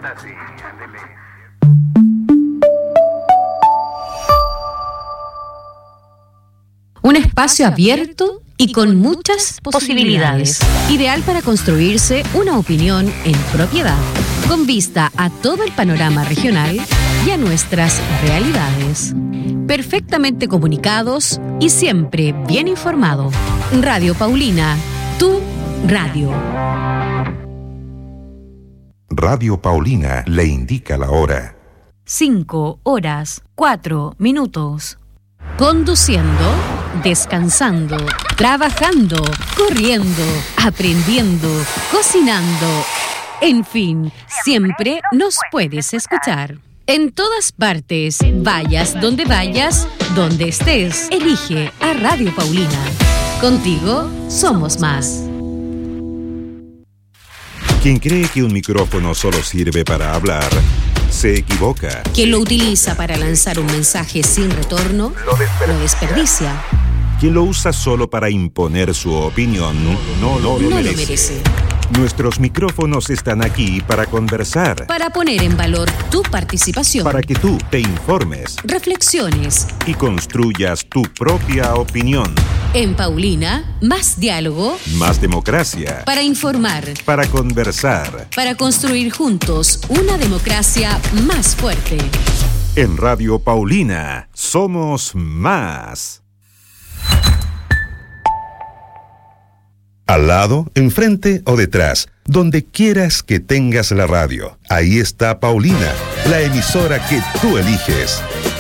Un espacio abierto y con muchas posibilidades. Ideal para construirse una opinión en propiedad, con vista a todo el panorama regional y a nuestras realidades. Perfectamente comunicados y siempre bien informado. Radio Paulina, tu radio. Radio Paulina le indica la hora. 5:04. Conduciendo, descansando, trabajando, corriendo, aprendiendo, cocinando. En fin, siempre nos puedes escuchar. En todas partes, vayas, donde estés, elige a Radio Paulina. Contigo somos más. Quien cree que un micrófono solo sirve para hablar, se equivoca. Quien lo utiliza para lanzar un mensaje sin retorno, lo desperdicia. Quien lo usa solo para imponer su opinión, no lo merece. Nuestros micrófonos están aquí para conversar. Para poner en valor tu participación. Para que tú te informes. Reflexiones. Y construyas tu propia opinión. En Paulina, más diálogo. Más democracia. Para informar. Para conversar. Para construir juntos una democracia más fuerte. En Radio Paulina, somos más. Al lado, enfrente o detrás, donde quieras que tengas la radio. Ahí está Paulina, la emisora que tú eliges.